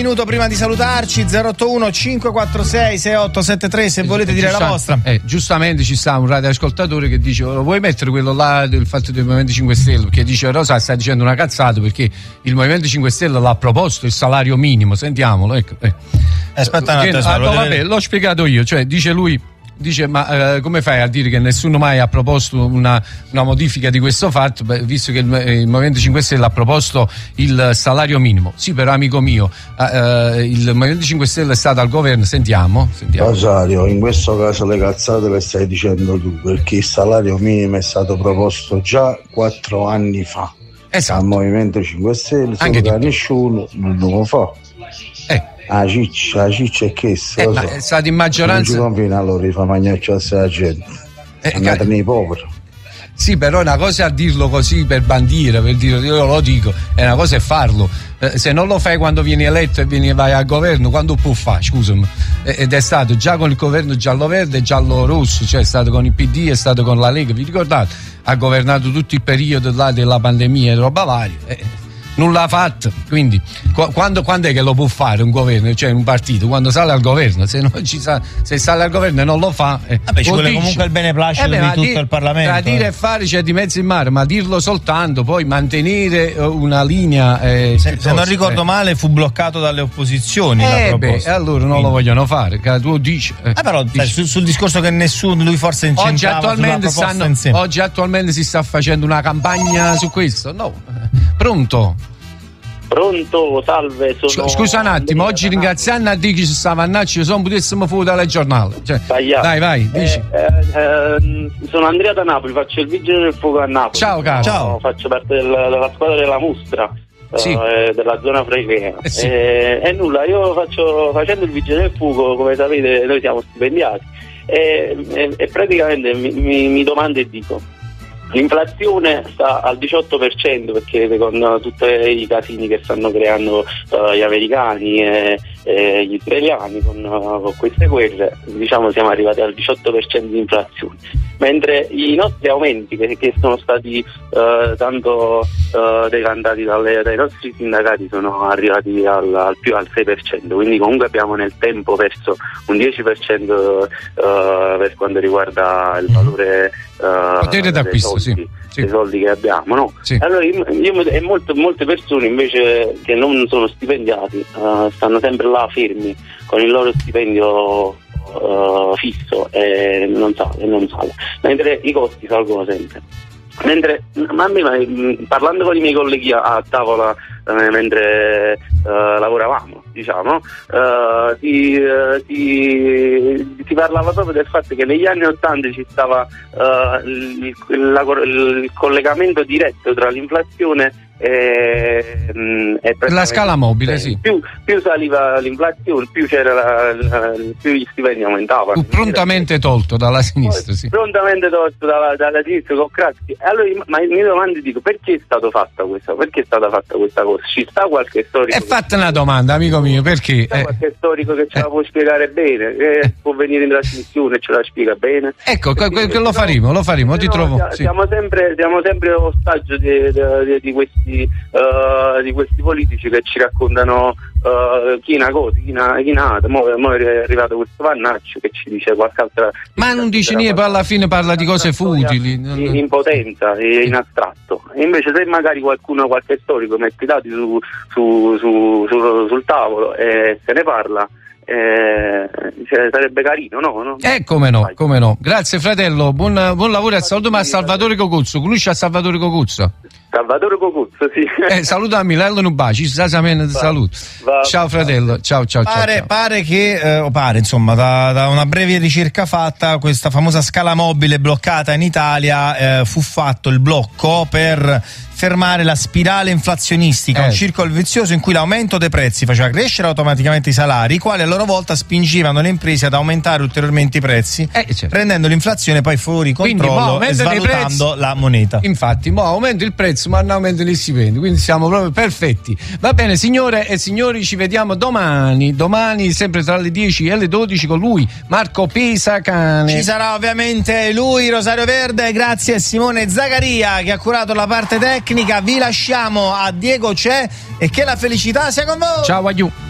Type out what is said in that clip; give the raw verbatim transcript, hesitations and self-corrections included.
minuto prima di salutarci. Zero otto uno cinque quattro sei sei otto sette tre se volete dire la vostra. Eh, giustamente ci sta un radioascoltatore che dice: vuoi mettere quello là del fatto del Movimento cinque Stelle? Perché dice Rosa sta dicendo una cazzata, perché il Movimento cinque Stelle l'ha proposto il salario minimo. Sentiamolo, ecco. Eh. Aspetta un attimo, ah, no, vabbè, l'ho spiegato io, cioè dice lui. Dice, ma eh, come fai a dire che nessuno mai ha proposto una, una modifica di questo fatto? Beh, visto che il, il Movimento cinque Stelle ha proposto il salario minimo. Sì, però amico mio, eh, il Movimento cinque Stelle è stato al governo. Sentiamo, sentiamo. Rosario, in questo caso le cazzate le stai dicendo tu, perché il salario minimo è stato proposto già quattro anni fa. Esatto. Al Movimento cinque Stelle, anche solo che nessuno non lo fa. Eh. Ah, ciccia, la ciccia è che eh, so. è stato in maggioranza. Non ci conviene, allora li fa mangiare la gente. Eh, andate car- nei poveri. Sì, però una cosa è a dirlo così per bandiera, per dire io lo dico, e una cosa è farlo. Eh, se non lo fai quando vieni eletto e vieni, vai al governo, quando può fare, scusami? Eh, ed è stato già con il governo giallo-verde e giallo-rosso, cioè è stato con il P D, è stato con la Lega, vi ricordate? Ha governato tutto il periodo là della pandemia e roba varia. Eh. Nulla ha fatto, quindi qu- quando, quando è che lo può fare un governo, cioè un partito? Quando sale al governo, se non ci sa, se sale al governo e non lo fa, eh, vabbè, ci vuole dice. comunque il beneplacito eh beh, di tutto di, il Parlamento. Tra dire e fare c'è di mezzo in mare, ma dirlo soltanto, poi mantenere una linea. Eh, se, se non ricordo eh. male, fu bloccato dalle opposizioni. Eh la beh, allora non quindi. Lo vogliono fare. Che tu dici. Eh, ah, però dici. Sul, sul discorso che nessuno, lui forse incentrava oggi attualmente, stanno, insieme. oggi attualmente si sta facendo una campagna su questo. No, pronto. Pronto, salve, sono... Scusa un attimo, oggi ringraziando a dire che ci stava a Nacci, se non potessimo fuori dal giornale. Cioè, dai, vai, dici. Eh, eh, sono Andrea da Napoli, faccio il vigile del fuoco a Napoli. Ciao, caro. Ciao. Faccio parte della, della squadra della Mustra, sì. eh, della zona fregrea. Eh, sì. eh, e nulla, io faccio, facendo il vigile del fuoco, come sapete, noi siamo stipendiati. E, e, e praticamente mi, mi, mi domando e dico: l'inflazione sta al diciotto per cento perché con uh, tutti i casini che stanno creando uh, gli americani e, e gli israeliani con, uh, con queste guerre, diciamo siamo arrivati al diciotto per cento di inflazione, mentre i nostri aumenti che, che sono stati uh, tanto uh, decantati dalle, dai nostri sindacati sono arrivati al, al più al sei per cento, quindi comunque abbiamo nel tempo perso un dieci per cento uh, per quanto riguarda il valore uh, potere d'acquisto, soldi, sì, sì. dei soldi che abbiamo, no? Sì. Allora io, io e molte, molte persone invece che non sono stipendiati uh, stanno sempre là fermi con il loro stipendio uh, fisso e non sale, non sale, mentre i costi salgono sempre. Mentre ma a me, ma, parlando con i miei colleghi a, a tavola eh, mentre eh, lavoravamo, diciamo, eh, si, eh, si, si parlava proprio del fatto che negli anni ottanta ci stava eh, il, il, la, il collegamento diretto tra l'inflazione e, e la scala mobile, sì. Più, più saliva l'inflazione, più c'era la, la, più gli stipendi aumentavano. Prontamente tolto dalla sinistra, sì. Prontamente tolto dalla, dalla sinistra con Craxi. Allora, ma mi domando, dico, perché è stato fatta questa? Perché è stata fatta questa cosa? Ci sta qualche storico? E fatta una domanda, amico mio, perché? C'è eh. qualche storico che ce la può spiegare bene, che eh. può venire in trasmissione e ce la spiega bene? Ecco, que- que- lo faremo, lo faremo, ti no, trovo. Siamo, sì. siamo sempre, siamo sempre ostaggio di, di, di questi Uh, di questi politici che ci raccontano uh, chi è una cosa, chi è una mo, mo è arrivato questo Vannaccio che ci dice qualche altra, ma non dice niente, poi alla fine parla di cose futili in impotenza e in astratto. E invece se magari qualcuno, qualche storico mette i dati su, su, su, su, sul tavolo e se ne parla, Eh, cioè, sarebbe carino, no? no? Eh, come no, come no. Grazie fratello, buon, buon lavoro e saluto a Salvatore Cocuzzo. Conosci a Salvatore Cocuzzo? Salvatore Cocuzzo, sì. Eh, saluta a Milano Nubaci, saluto. Ciao fratello, ciao ciao pare, ciao. ciao. Pare che, eh, o pare insomma, da, da una breve ricerca fatta, questa famosa scala mobile bloccata in Italia, eh, fu fatto il blocco per fermare la spirale inflazionistica, eh. un circolo vizioso in cui l'aumento dei prezzi faceva crescere automaticamente i salari, i quali a loro volta spingevano le imprese ad aumentare ulteriormente i prezzi, eh, certo. rendendo l'inflazione poi fuori controllo quindi, e svalutando la moneta. Infatti, mo aumenta il prezzo ma non aumenta gli stipendi, quindi siamo proprio perfetti. Va bene, signore e signori, ci vediamo domani, domani sempre tra le dieci e le dodici con lui, Marco Pisacane. Ci sarà ovviamente lui, Rosario Verde, grazie a Simone Zaccaria che ha curato la parte tecnica. Vi lasciamo a Diego C'è e che la felicità sia con voi. Ciao, aiù.